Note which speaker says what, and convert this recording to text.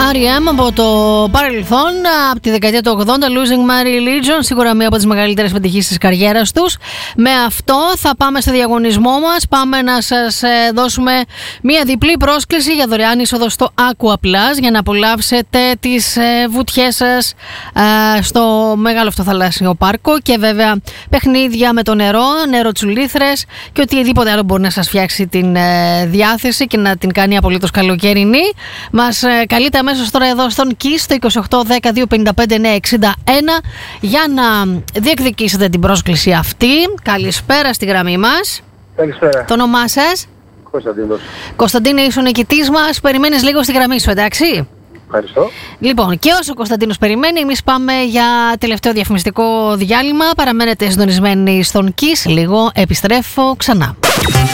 Speaker 1: R.E.M. από το παρελθόν, από τη δεκαετία του 80, Losing My Religion, σίγουρα μία από τις μεγαλύτερες επιτυχίες της καριέρας τους. Με αυτό θα πάμε στο διαγωνισμό μας. Πάμε να σας δώσουμε μία διπλή πρόσκληση για δωρεάν είσοδο στο Aqua Plus για να απολαύσετε τις βουτιές σας στο μεγάλο αυτό θαλάσσιο πάρκο και βέβαια παιχνίδια με το νερό, νεροτσουλήθρες και οτιδήποτε άλλο μπορεί να σας φτιάξει την διάθεση και να την κάνει απολύτως καλοκαιρινή. Μας καλείτε αμέσως τώρα εδώ στον KISS το 2810-255-961 για να διεκδικήσετε την πρόσκληση αυτή. Καλησπέρα στη γραμμή μας.
Speaker 2: Καλησπέρα.
Speaker 1: Το όνομά σας?
Speaker 2: Κωνσταντίνος.
Speaker 1: Κωνσταντίνε, είσαι ο νικητής μας. Περιμένεις λίγο στη γραμμή σου, εντάξει?
Speaker 2: Ευχαριστώ.
Speaker 1: Λοιπόν, και όσο ο Κωνσταντίνος περιμένει, εμείς πάμε για τελευταίο διαφημιστικό διάλειμμα. Παραμένετε συντονισμένοι στον KISS. Λίγο επιστρέφω ξανά.